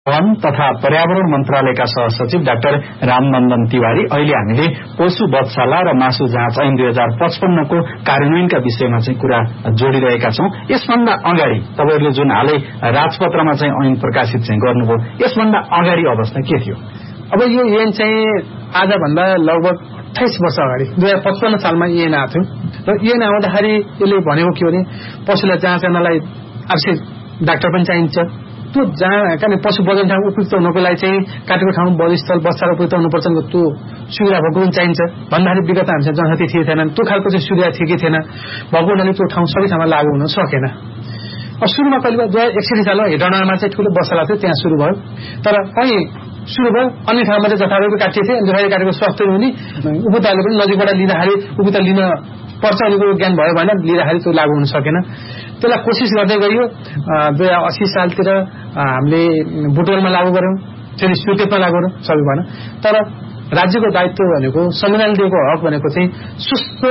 वन तथा पर्यावरण मन्त्रालयका सहसचिव डाक्टर रामनन्दन तिवारी अहिले हामीले पशु वधशाला र मासु जाँच ऐन 2055 को कार्यान्वयनका विषयमा चाहिँ कुरा जोडिरहेका छौं। यसभन्दा अगाडि तपाईहरुले जुन हालै राजपत्रमा चाहिँ ऐन प्रकाशित चाहिँ गर्नुभयो, यसभन्दा अगाडि अवस्था के थियो? अब यो ऐन चाहिँ आजभन्दा लगभग 28 वर्ष अगाडि 2055 सालमा ऐन आएको थियो र ऐन आउँदाखेरि यसले भनेको के भने पशुलाई जाँच गर्नलाई आवश्यक डाक्टर पनि चाहिन्छ। त्यो जहाँ पशु बजाउने ठाउँ उपयुक्त हुनको लागि चाहिँ काटेको ठाउँ बलस्थल बस्छार उपयुक्त हुनुपर्छ, त्यो सुविधा भएको पनि चाहिन्छ भन्दाखेरि विगत हामीसँग जनशक्ति थिए थिएन, त्यो खालको चाहिँ सुविधा थियो कि थिएन, भएको हुनाले त्यो ठाउँ सबै ठाउँमा लागू हुन सकेन। सुरुमा कहिले 2061 सालमा हेटौँडामा चाहिँ ठूलो बसला थियो, त्यहाँ सुरु भयो। तर कहीँ सुरु भयो अन्य ठाउँमा चाहिँ जथाभावी काटिए थिए, जथाभावी काटेको स्वास्थ्य हुने उपभोक्ताहरूले पनि नजिकबाट लिँदाखेरि उपभोक्ता लिन पर्छ अनिको ज्ञान भयो भने लिँदाखेरि त्यो लागू हुन सकेन। त्यसलाई कोसिस गर्दै गयो। 2080 सालतिर हामीले बुटवलमा लागू गर्यौं, फेरि स्वीकृतमा लागू गर्यौं, सबै भएन। तर राज्यको दायित्व भनेको संविधानले दिएको हक भनेको चाहिँ स्वस्थ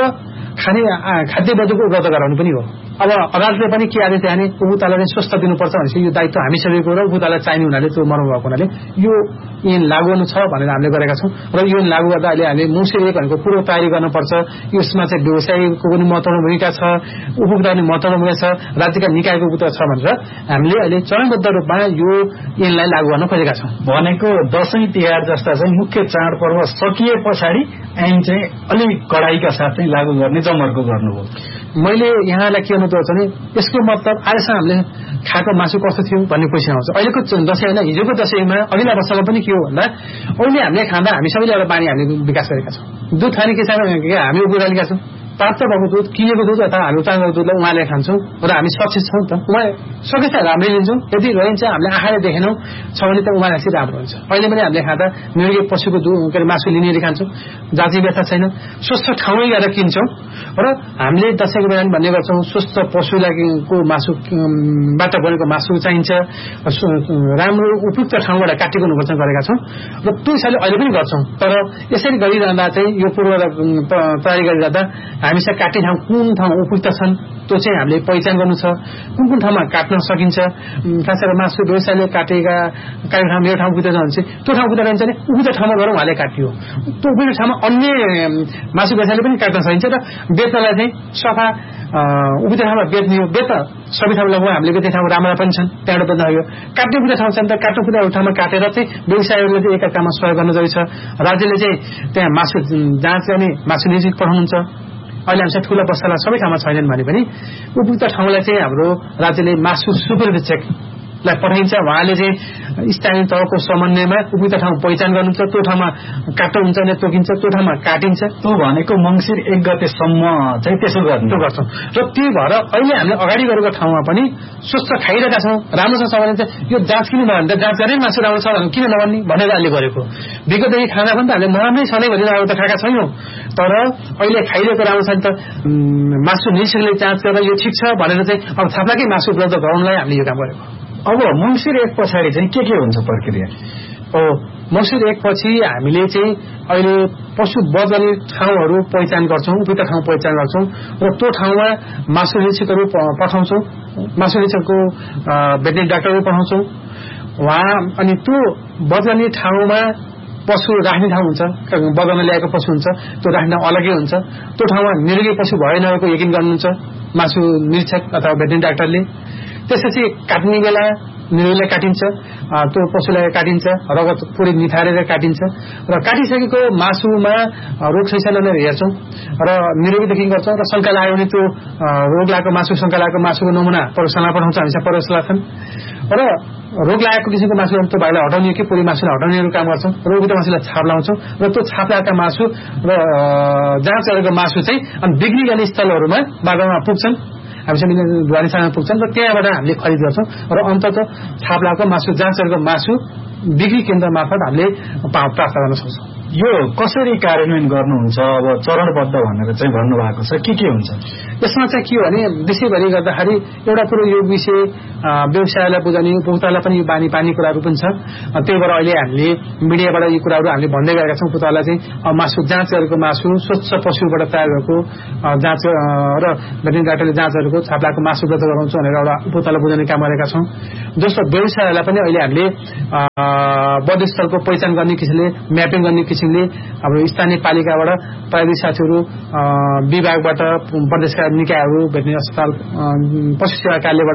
खाद्य वस्तुको उपलब्ध गराउनु पनि हो। अब अदालतले पनि के आदेश दिए भने उपभोक्तालाई स्वस्थ दिनुपर्छ भनेपछि यो दायित्व हामी सबैको र उपभोक्तालाई चाहिने हुनाले त्यो मर्म भएको हुनाले यो ऐन लागू गर्नु छ भनेर हामीले गरेका छौं। र यो ऐन लागू गर्दा अहिले हामीले मुसेर 1 भनेको पूर्व तयारी गर्नुपर्छ। यसमा चाहिँ व्यवसायको पनि महत्त्वपूर्ण भूमिका छ, उपभोक्ताको पनि महत्त्वपूर्ण भूमिका छ, राज्यका निकायको भूमिका छ भनेर हामीले अहिले चरणबद्ध रूपमा यो ऐनलाई लागू गर्न खोजेका छौं। भनेको दशैं तिहार जस्ता चाहिँ मुख्य चाडपर्व सकिए पछाडि ऐन चाहिँ अलि कडाइका साथ चाहिँ लागू गर्ने जमर्को गर्नुभयो। मैले यहाँलाई के अनुरोध गर्छु भने यसको मतलब आजसम्म हामीले खाएको मासु कस्तो थियो भन्ने क्वेशन आउँछ। अहिलेको दशैं होइन, हिजोको दशैंमा अघिल्ला वर्षमा पनि के हो भन्दा अहिले हामीले खाँदा हामी सबैले एउटा बानी हामीले विकास गरेका छौं। दुध खाने के छ हामी उपभोक्ताले छौं, प्राप्त भएको दुध, किनेको दुध अथवा हामी उत्पादन गरेको दुधलाई उहाँले खान्छौं र हामी सचेत छौं। त उहाँ सकेछ हामीले लिन्छौं, यदि रहन्छ हामीले आँखाले देखेनौं छ भने त उहाँ चाहिँ राम्रो हुन्छ। अहिले पनि हामीले खाँदा निरोगी पशुको मासु लिनेले खान्छौं, जाँची व्यथा छैन, स्वस्थ ठाउँमै गएर किन्छौं र हामीले दशैंको बेला भन्ने गर्छौं स्वस्थ पशुको मासुबाट बनेको मासु चाहिन्छ, राम्रो उपयुक्त ठाउँबाट काटेको हुनुपर्छ गरेका छौं र त्यो हिसाबले अहिले पनि गर्छौं। तर यसरी गरिरहँदा चाहिँ यो पूर्व तयारी गरिरहँदा हामीसँग काट्ने ठाउँ कुन ठाउँ उपयुक्त छन् त्यो चाहिँ हामीले पहिचान गर्नु छ, कुन ठाउँमा काट्न सकिन्छ। खास गरेर मासु व्यवसायले काटेको ठाउँ यो ठाउँ उपयुक्त छ भने त्यो ठाउँ उपयुक्त रहन्छ भने उपयुक्त ठाउँमा गएर उहाँले काटियो, त्यो उपयुक्त ठाउँमा अन्य मासु व्यवसायले पनि काट्न सकिन्छ र बेच्नलाई चाहिँ सफा उपयुक्त ठाउँमा बेच्ने हो। बेच्न सबै ठाउँ लगभग हामीले बेच्ने ठाउँ राम्रा पनि छन्, त्यहाँबाट बेच्न हो। काट्ने उपयुक्त ठाउँ छन् त काट्ने उपयुक्त ठाउँमा काटेर चाहिँ व्यवसायीहरूले चाहिँ एकअर्कामा सहयोग गर्न जरुरी छ। राज्यले चाहिँ त्यहाँ मासु जाँच गर्ने मासु निरीक्षक पठाउनुहुन्छ। अहिले हामीसँग ठूला बस्ताला सबै ठाउँमा छैनन् भने पनि उपयुक्त ठाउँलाई चाहिँ हाम्रो राज्यले मासु सुपरभिक्षकलाई पठाइन्छ। उहाँले चाहिँ स्थानीय तहको समन्वयमा उपयुक्त ठाउँ पहिचान गर्नुहुन्छ, त्यो ठाउँमा काट्नु हुन्छ भने तोकिन्छ, त्यो ठाउँमा काटिन्छ। त्यो भनेको मंसिर 1 गतेसम्म चाहिँ त्यसो गर्छौं र त्यही भएर अहिले हामीले अगाडि गरेको ठाउँमा पनि स्वस्थ खाइरहेका छौं, राम्रो छ भने यो जाँच किन नभन्छ, जाँच गरे मासु राम्रो छ भने किन नभन्ने भनेर अहिले गरेको। विगतदेखि खाना पनि त हामीले नराम्रै छ नै भनेर अब त खाएका छैनौं, तर अहिले खाइरहेको राम्रो छ नि त मासु निरीक्षकले जाँच गरेर यो ठिक छ भनेर चाहिँ अब थाप्लाकै मासु उपलब्ध गराउनलाई हामीले यो काम गरेको। अब मंसिर 1 पछाडि चाहिँ के हुन्छ प्रक्रिया? मंसिर 1 पछि हामीले चाहिँ अहिले पशु बजाउने ठाउँहरू पहिचान गर्छौं, उपयुक्त ठाउँ पहिचान गर्छौं र त्यो ठाउँमा मासु निरीक्षकहरू पठाउँछौं, मासु निरीक्षकको भेटनेरी डाक्टरहरू पठाउँछौं उहाँ। अनि त्यो बजाउने ठाउँमा पशु राख्ने ठाउँ हुन्छ, बजाउन ल्याएको पशु हुन्छ, त्यो राख्ने ठाउँ अलग्गै हुन्छ। त्यो ठाउँमा निरोगी पशु भए नभएको यकिन गर्नुहुन्छ मासु निरीक्षक अथवा भेटनेरी डाक्टरले। त्यसपछि काट्ने बेला निरोगीलाई काटिन्छ, त्यो पशुलाई काटिन्छ, रगत पुरै निथारेर काटिन्छ र काटिसकेको मासुमा रोग छैन भनेर हेर्छौं र निरोगीदेखि गर्छौं र शंका लाग्यो भने त्यो रोग लागेको मासु, शंका लागेको मासुको नमुना प्रयोगशालामा पठाउँछ। हामीसँग प्रयोगशाला छन् र रोग लागेको किसिमको मासु त्यो भाइलाई हटाउने कि पुरै मासुलाई हटाउने काम गर्छौं र उपयुक्त मासुलाई छाप लाउँछौं र त्यो छाप लागेका मासु र जाँच गरेको मासु चाहिँ अनि बिक्री गर्ने स्थलहरूमा बाटोमा पुग्छन्, हामीसँग ढुवानीसँग पुग्छन् र त्यहाँबाट हामीले खरिद गर्छौं र अन्ततः छाप लागेको मासु, जाँच गरेको मासु बिक्री केन्द्र मार्फत हामीले प्राप्त गर्न सक्छौँ। यो कसरी कार्यान्वयन गर्नुहुन्छ अब चरणबद्ध भनेर चाहिँ भन्नुभएको छ के हुन्छ यसमा चाहिँ के हो भने देशैभरि गर्दाखेरि एउटा कुरो यो विषय व्यवसायलाई बुझाउने उपभोक्तालाई पनि यो बानी कुराहरू पनि छ। त्यही भएर अहिले हामीले मिडियाबाट यी कुराहरू हामीले भन्दै गएका छौँ। उपभोक्तालाई चाहिँ मासु जाँच गरेको मासु स्वच्छ पशुबाट तयार भएको जाँच र भेटेरिनरी डाक्टरले जाँच गरेको छाप्लाको मासु उपलब्ध गराउँछौँ भनेर एउटा उपभोक्तालाई बुझाउने काम गरेका छौँ। दोस्रो व्यवसायलाई पनि अहिले हामीले बधस्थलको पहिचान गर्ने किसिमले म्यापिङ गर्ने किसिमले हाम्रो स्थानीय पालिकाबाट प्राविधिक साथीहरू विभागबाट प्रदेशका निकायहरू भेटनेरी अस्पताल पशु सेवा कार्यालयबाट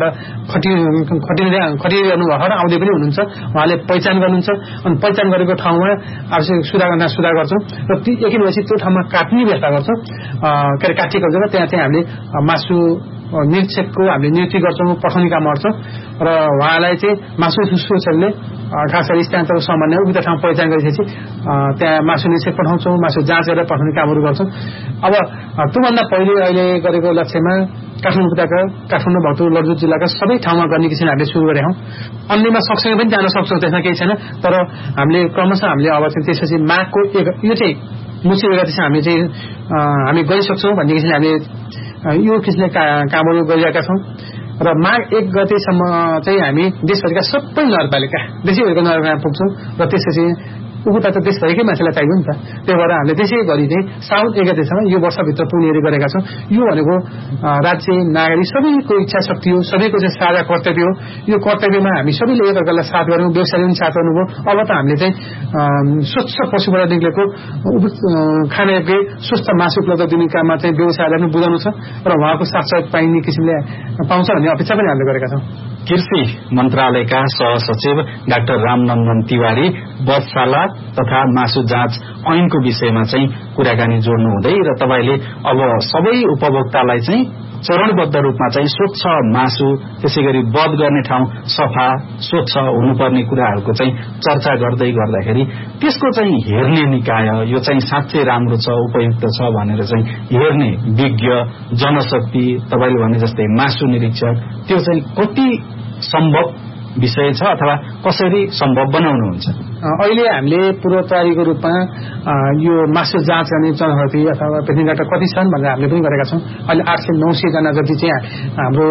खटिरहनु भएको र आउँदै पनि हुनुहुन्छ। उहाँले पहिचान गर्नुहुन्छ अनि पहिचान गरेको ठाउँमा आवश्यक सुधार गर्छौँ र एकैपछि त्यो ठाउँमा काट्ने व्यवस्था गर्छौँ। के अरे काटिएको जग्गा त्यहाँ चाहिँ हामीले मासु निरीक्षकको हामीले नियुक्ति गर्छौँ, पठाउने काम गर्छौँ र उहाँलाई चाहिँ मासु सुसले खास गरी स्थानीय सामान्य उक्त ठाउँ पहिचान गरिसकेपछि त्यहाँ मासु निरीक्षक पठाउँछौँ, मासु जाँच गरेर पठाउने कामहरू गर्छौँ। अब त्योभन्दा पहिले अहिले गरेको लक्ष्यमा काठमाडौँ भक्तपुर ललितपुर जिल्लाका सबै ठाउँमा गर्ने किसिमले हामीले सुरु गरेका हौँ। अन्यमा सँगसँगै पनि जान सक्छौँ, त्यसमा केही छैन। तर हामीले क्रमशः हामीले अब चाहिँ त्यसपछि माघको यो चाहिँ मुख्य गतिसँग हामी चाहिँ हामी गरिसक्छौँ भन्ने किसिमले हामीले यो किसिमले कामहरू गरिरहेका छौँ र माघ 1 गतेसम्म चाहिँ हामी देशभरिका सबै नगरपालिका देशैभरिको नगरपालिका पुग्छौँ र त्यसपछि उपभोक्ता त देशभरिकै मान्छेलाई चाहियो नि त। त्यही भएर हामीले त्यसैगरी चाहिँ साउन 1 गतेसम्म यो वर्षभित्र पुग्ने गरेका छौँ। यो भनेको राज्य नागरिक सबैको इच्छा शक्ति हो, सबैको चाहिँ साझा कर्तव्य हो। यो कर्तव्यमा हामी सबैले एकअर्कालाई साथ गर्यौँ, व्यवसायले पनि साथ गर्नुभयो। अब त हामीले चाहिँ स्वच्छ पशुबाट निक्लेको खानयोग्य स्वस्थ मासु उपलब्ध दिने काममा चाहिँ व्यवसायलाई पनि बुझाउनु छ र उहाँको साथसाथ पाइने किसिमले पाउँछ भन्ने अपेक्षा पनि हामीले गरेका छौँ। कृषि मन्त्रालयका सहसचिव डाक्टर रामनन्दन तिवारी बधशाला तथा मासु जाँच ऐनको विषयमा चाहिँ कुराकानी जोड्नु हुँदै र तपाईले अब सबै उपभोक्तालाई चाहिँ चरणबद्ध रूपमा चाहिँ स्वच्छ मासु त्यसैगरी बध गर्ने ठाउँ सफा स्वच्छ हुनुपर्ने कुराहरूको चाहिँ चर्चा गर्दाखेरि त्यसको चाहिँ हेर्ने निकाय यो चाहिँ साँच्चै राम्रो छ उपयुक्त छ भनेर चाहिँ हेर्ने विज्ञ जनशक्ति तपाईले भने जस्तै मासु निरीक्षक त्यो चाहिँ कति सम्भव विषय छ अथवा कसरी सम्भव बनाउनुहुन्छ? अहिले हामीले पूर्व तयारीको रूपमा यो मासु जाँच गर्ने जनशक्ति अथवा भेटेरिनरी डाक्टर कति छन् भनेर हामीले पनि गरेका छौँ। अहिले 800-900 जना जति चाहिँ हाम्रो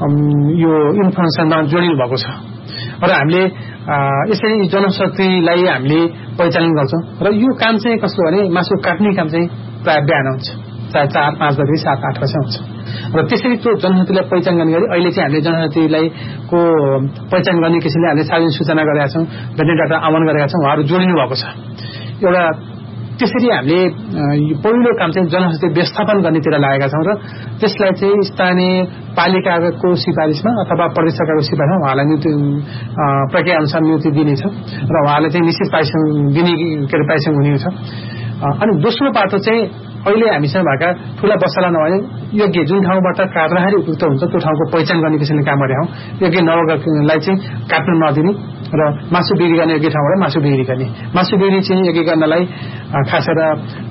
यो इन्फर्मेसनमा जोडिनु भएको छ र हामीले यसरी जनशक्तिलाई हामीले परिचालन गर्छौँ र यो काम चाहिँ कस्तो भने मासु काट्ने काम चाहिँ प्राय बिहान हुन्छ, चाहे 4-5 बजे 7-8 बजे हुन्छ र त्यसरी त्यो जनशक्तिलाई पहिचान गर्ने गरी अहिले चाहिँ हामीले जनशक्तिलाई को पहिचान गर्ने किसिमले हामीले सार्वजनिक सूचना गरेका छौँ, भेटेरिनरी डाक्टर आह्वान गरेका छौँ, उहाँहरू जोडिनु भएको छ। एउटा त्यसरी हामीले पहिलो काम चाहिँ जनशक्ति व्यवस्थापन गर्नेतिर लागेका छौँ र त्यसलाई चाहिँ स्थानीय पालिकाको सिफारिसमा अथवा प्रदेश सरकारको सिफारिसमा उहाँलाई नियुक्ति प्रक्रिया अनुसार नियुक्ति दिनेछ र उहाँलाई चाहिँ निश्चित पारिश्रम दिने पारिश्रम हुने छ। अनि दोस्रो पाटो चाहिँ अहिले हामीसँग भएका ठूला बसला नभए योग्य जुन ठाउँबाट काट्दाखेरि उपयुक्त हुन्छ त्यो ठाउँको पहिचान गर्ने किसिमले काम गरेका हौँ। योग्य नभएकोलाई चाहिँ काट्न नदिने र मासु बिक्री गर्ने योग्य ठाउँबाट मासु बिक्री गर्ने, मासु बिक्री चाहिँ योग्य गर्नलाई खास गरेर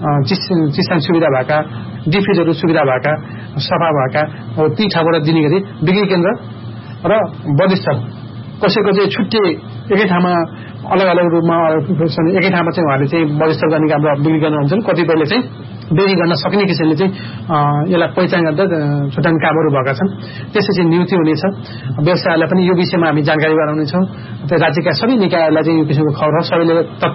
चिस्तान सुविधा भएका डिफ्युजहरू सुविधा भएका सफा भएका ती ठाउँबाट दिने गरी बिक्री केन्द्र र बधस्थल कसैको चाहिँ छुट्टै एकै ठाउँमा अलग अलग रूपमा एकै ठाउँमा चाहिँ उहाँले चाहिँ बधस्थल गर्ने काम र बिक्री गर्नुहुन्छ। कतिपयले चाहिँ बिक्री गर्न सक्ने किसिमले चाहिँ यसलाई पहिचान गर्दा छुट्याउने कामहरू भएका छन्। त्यसपछि नियुक्ति हुनेछ। व्यवसायलाई पनि यो विषयमा हामी जानकारी गराउनेछौँ। राज्यका सबै निकायहरूलाई चाहिँ यो किसिमको खबर सबैले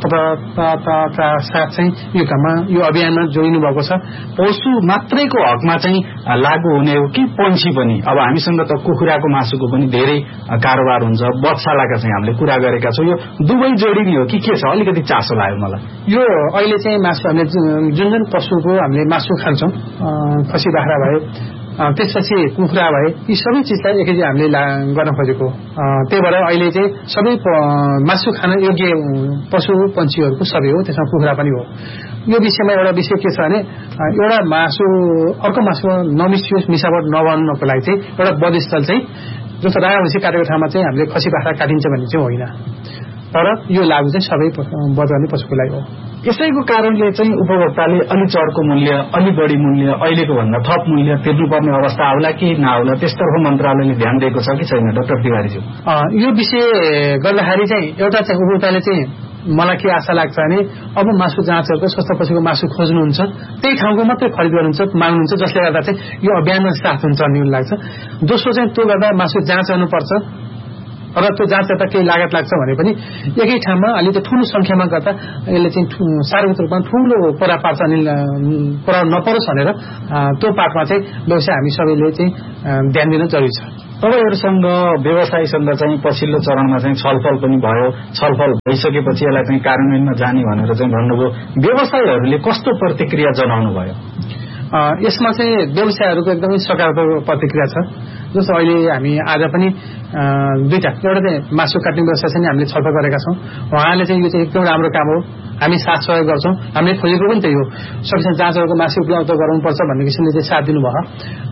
तत्परताका साथ चाहिँ यो काममा यो अभियानमा जोडिनु भएको छ। पशु मात्रैको हकमा चाहिँ लागू हुने हो कि पंक्षी पनि? अब हामीसँग त कुखुराको मासुको पनि धेरै कारोबार हुन्छ, बधशालाका चाहिँ हामीले कुरा गरेका छौँ। यो दुवै जोडिने हो कि के छ? अलिकति चासो लाग्यो मलाई। यो अहिले चाहिँ मासु हामीले जुन पशुको हामीले मासु खान्छौँ, खसी बाख्रा भए त्यसपछि कुखुरा भए यी सबै चिजलाई एकैचोटि हामीले गर्न खोजेको। त्यही भएर अहिले चाहिँ सबै मासु खान योग्य पशु पन्छीहरूको सबै हो, त्यसमा कुखुरा पनि हो। यो विषयमा एउटा विषय के छ भने एउटा मासु अर्को मासु नमिसियोस्, मिसावट नबन्नको लागि चाहिँ एउटा बधस्थल चाहिँ जस्तो रागा भैँसी काटेको ठाउँमा चाहिँ हामीले खसी बाख्रा काटिन्छ भन्ने चाहिँ होइन। तर यो लागू चाहिँ सबै बजाउने पशुको लागि हो। यसैको कारणले चाहिँ उपभोक्ताले अलि चर्को मूल्य, अलि बढी मूल्य, अहिलेको भन्दा थप मूल्य तिर्नुपर्ने अवस्था आउला कि नआउला, त्यसतर्फ मन्त्रालयले ध्यान दिएको छ कि छैन डाक्टर तिवारीज्यू? यो विषय गर्दाखेरि चाहिँ एउटा चाहिँ उपभोक्ताले चाहिँ मलाई के आशा लाग्छ भने अब मासु जाँचहरूको स्वस्थ पशुको मासु खोज्नुहुन्छ, त्यही ठाउँको मात्रै खरिद गर्नुहुन्छ, माग्नुहुन्छ, जसले गर्दा चाहिँ यो अभियानमा साथ हुन्छ भन्ने लाग्छ। दोस्रो चाहिँ त्यो गर्दा मासु जाँच गर्नुपर्छ र त्यो जाँच गर्दा केही लागत लाग्छ भने पनि एकै ठाउँमा अलि त ठूलो संख्यामा गर्दा यसले चाहिँ सार्वजनिक रूपमा ठूलो प्रभाव पार्छ, अनि प्रभाव नपरोस् भनेर त्यो पार्टमा चाहिँ व्यवसाय हामी सबैले चाहिँ ध्यान दिन जरुरी छ। तपाईहरुसँग व्यवसायीसँग चाहिँ पछिल्लो चरणमा चाहिँ छलफल पनि भयो, छलफल भइसकेपछि यसलाई चाहिँ कार्यान्वयनमा जाने भनेर चाहिँ भन्नुभयो। व्यवसायीहरूले कस्तो प्रतिक्रिया जनाउनु भयो? यसमा चाहिँ व्यवसायहरूको एकदमै सकारात्मक प्रतिक्रिया छ। जस्तो अहिले हामी आज पनि दुईटा, एउटा चाहिँ मासु काट्ने व्यवसाय चाहिँ हामीले छलफल गरेका छौँ। उहाँले चाहिँ यो चाहिँ एकदम राम्रो काम हो, हामी साथ सहयोग गर्छौँ, हामीले खोजेको पनि त्यही हो, सकेसम्म जाँचहरूको मासु उपलब्ध गराउनुपर्छ भन्ने किसिमले चाहिँ साथ दिनुभयो।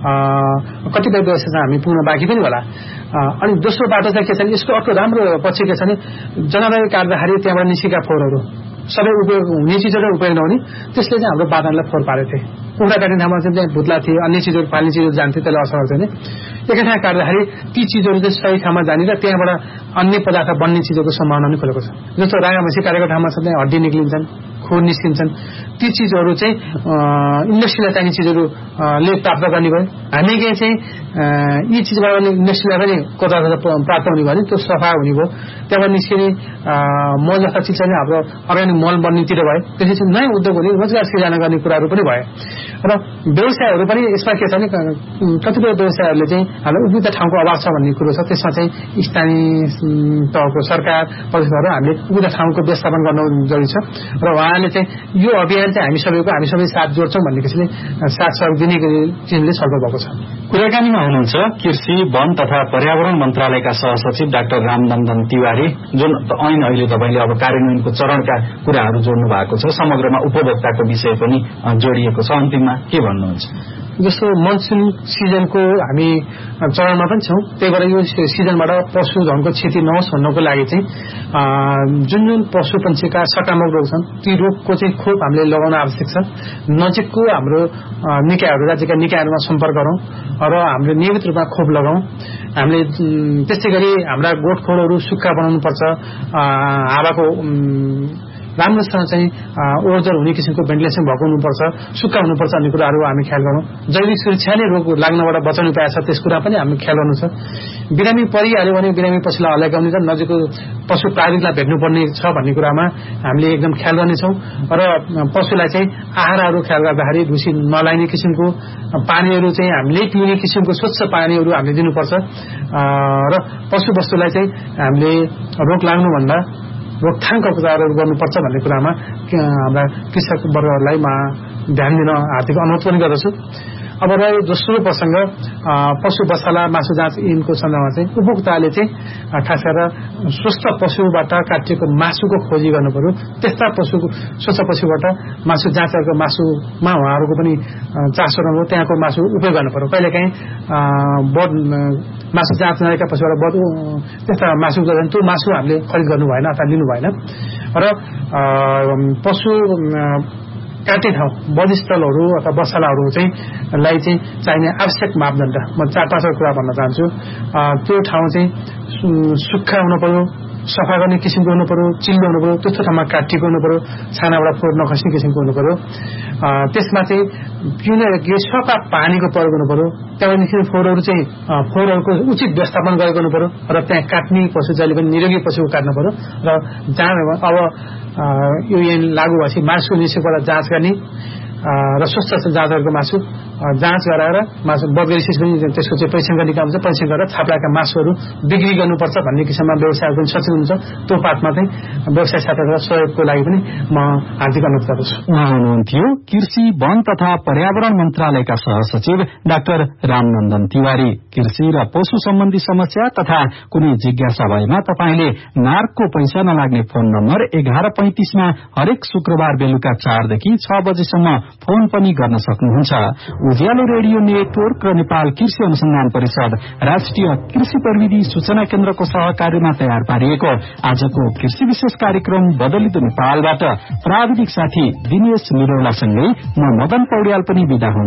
कतिपय व्यवसाय हामी पुग्न बाँकी पनि होला। अनि दोस्रो बाटो चाहिँ के छ भने यसको अर्को राम्रो पछि के छ भने जनावर काट्दाखेरि त्यहाँबाट निस्केका फोहोरहरू सबै उपयोग हुने चिजहरू उपयोग नहुने, त्यसले चाहिँ हाम्रो वातावरणलाई फोहोर पारेको थियो। कुखुरा काट्ने ठाउँमा चाहिँ त्यहाँ भुत्ला थियो, अन्य चिजहरू पाल्ने चिजहरू जान्थ्यो, त्यसले असर गर्छ नि। एकै ठाउँ काट्दाखेरि ती चिजहरू चाहिँ सही ठाउँमा जाने र त्यहाँबाट अन्य पदार्थ बन्ने चिजहरूको सम्भावना पनि खोलेको छ। जस्तो रागा भैँसी काटेको ठाउँमा चाहिँ हड्डी निक्लिन्छन्, खोर निस्किन्छन्, ती चिजहरू चाहिँ इन्डस्ट्रीलाई चाहिने चिजहरूले प्राप्त गर्ने भयो। हामी चाहिँ यी चिजबाट पनि इन्डस्ट्रीलाई पनि पदार्थ प्राप्त हुने भयो भने त्यो सफा हुने भयो। त्यहाँबाट निस्किने मल जस्ता चिज चाहिँ हाम्रो अर्ग्यानिक मल बन्नेतिर भयो। त्यसपछि नयाँ उद्योगहरूले रोजगार सिर्जना गर्ने कुराहरू पनि भयो। र व्यवसायहरू पनि यसमा के छ भने कतिपय व्यवसायहरूले चाहिँ हाम्रो उपयुक्त ठाउँको अभाव छ भन्ने कुरो छ। त्यसमा चाहिँ स्थानीय तहको सरकार प्रदेशहरू हामीले उपयुक्त ठाउँको व्यवस्थापन गर्न जरुरी छ। र उहाँले चाहिँ यो अभियान चाहिँ हामी सबै साथ जोड्छौँ भन्ने किसिमले साथ सहयोग दिने किसिमले छलफल भएको छ। कुराकानीमा हुनुहुन्छ कृषि, वन तथा पर्यावरण मन्त्रालयका सहसचिव डाक्टर रामनन्दन तिवारी, जुन ऐन अहिले तपाईले अब कार्यान्वयनको चरणका कुराहरू जोड्नु भएको छ, समग्रमा उपभोक्ताको विषय पनि जोडिएको छ। अन्तिममा के भन्नुहुन्छ? जस्तो मनसुन सिजनको हामी चरणमा पनि छौँ, त्यही भएर यो सिजनबाट पशुधनको क्षति नहोस् भन्नको लागि चाहिँ जुन पशु पन्छीका सकारात्मक रोग छन् ती रोगको चाहिँ खोप हामीले लगाउन आवश्यक छ। नजिकको हाम्रो निकायहरू, राज्यका निकायहरूमा सम्पर्क गरौँ र हामीले नियमित रूपमा खोप लगाउँ। हामीले त्यस्तै गरी हाम्रा गोठखोलहरू सुक्खा बनाउनुपर्छ, हावाको राम्रोसँग चाहिँ ओर्जर हुने किसिमको भेन्टिलेसन भएको हुनुपर्छ, सुक्खा हुनुपर्छ भन्ने कुराहरू हामी ख्याल गरौँ। जैविक सुरक्षाले रोग लाग्नबाट बचाउने उपाय छ, त्यस कुरा पनि हामी ख्याल गर्नु छ। बिरामी परिहाल्यो भने बिरामी पछिल्लो हल्लाइगाउने र नजिकको पशु प्राविधिकलाई भेट्नुपर्ने छ भन्ने कुरामा हामीले एकदम ख्याल गर्नेछौँ। र पशुलाई चाहिँ आहारहरू ख्याल गर्दाखेरि ढुसी नलाइने किसिमको पानीहरू चाहिँ हामीले पिउने किसिमको स्वच्छ पानीहरू हामीले दिनुपर्छ। र पशु वस्तुलाई चाहिँ हामीले रोग लाग्नुभन्दा रोकथामका उपचारहरू गर्नुपर्छ भन्ने कुरामा हाम्रा कृषक वर्गहरूलाई ध्यान दिन हार्दिक अनुरोध पनि गर्दछु। अब रह्यो दोस्रो प्रसंग पशु बसाला मासु जाँच ऐनको सन्दर्भमा चाहिँ उपभोक्ताले चाहिँ खास गरेर स्वस्थ पशुबाट काटिएको मासुको खोजी गर्नु पर्यो। त्यस्ता स्वस्थ पशुबाट मासु जाँचको मासुमा उहाँहरूको पनि चासो रहनु, त्यहाँको मासु उपयोग गर्नु पर्यो। कहिलेकाहीँ बढ मासु जाँच नभएका पशुबाट त्यस्ता मासु गर्छन्, त्यो मासु हामीले खरिद गर्नु भएन अथवा लिनु भएन। र पशु काट्ने ठाउँ बधिस्थलहरू अथवा बसालाहरू चाहिँ चाहिने आवश्यक मापदण्ड म 4-5 कुरा भन्न चाहन्छु। त्यो ठाउँ चाहिँ सुक्खा हुनु पर्यो, सफा गर्ने किसिमको हुनु पर्यो, चिल्लो हुनु पर्यो, त्यस्तो ठाउँमा काटिएको हुनु पर्यो, छानाबाट फोहोर नखस्ने किसिमको हुनु पर्यो। त्यसमा चाहिँ पिउने सफा पानीको प्रयोग हुनु पर्यो। त्यहाँदेखि फोहोरहरूको उचित व्यवस्थापन गरेको हुनु पर्यो। र त्यहाँ काट्ने पशु जहिले पनि निरोगी पशु काट्नु पर्यो। र जहाँ अब यो लागू भएपछि मासु निश्चयबाट जाँच गर्ने र स्वस्थ जाँचहरूको मासु जाँच गराएर मासु बध गरिसकेपछि पनि त्यसको चाहिँ परीक्षण गर्ने काम हुन्छ। परीक्षण गरेर थाप्लाका मासुहरू बिक्री गर्नुपर्छ भन्ने किसिममा व्यवसायहरू पनि सचेत हुन्छ। त्यो पाठमा चाहिँ व्यवसाय क्षेत्रका सहयोगको लागि पनि म हार्दिक अनुरोध गर्दछु। उहाँ हुनुहुन्थ्यो कृषि वन तथा पर्यावरण मन्त्रालयका सहसचिव डाक्टर रामनन्दन तिवारी। कृषि र पशु सम्बन्धी समस्या तथा कुनै जिज्ञासा भएमा तपाईले नार्कको पैसा नलाग्ने फोन नम्बर 1135 मा हरेक शुक्रबार बेलुका 4 देखि 6 बजेसम्म फोन पनि गर्न सक्नुहुन्छ। उज्यालो रेडियो नेटवर्क र नेपाल कृषि अनुसन्धान परिषद राष्ट्रिय कृषि प्रविधि सूचना केन्द्रको सहकार्यमा तयार पारिएको आजको कृषि विशेष कार्यक्रम बदलिदो नेपालबाट प्राविधिक साथी दिनेश निरौलासँगै म मदन पौड्याल पनि बिदा हुँ।